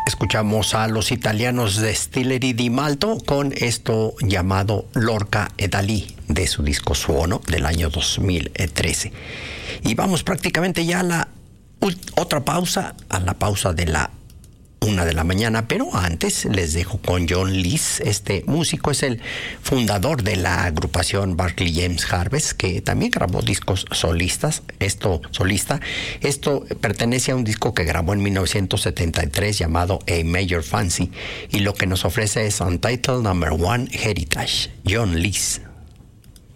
Escuchamos a los italianos de Stillery di Malto con esto llamado Lorca e Dalì de su disco Suono del año 2013. Y vamos prácticamente ya a la otra pausa, a la pausa de la 1 de la mañana, pero antes les dejo con John Lees. Este músico es el fundador de la agrupación Barclay James Harvest, que también grabó discos solistas. Esto pertenece a un disco que grabó en 1973 llamado A Major Fancy, y lo que nos ofrece es Untitled No. 1 Heritage. John Lees.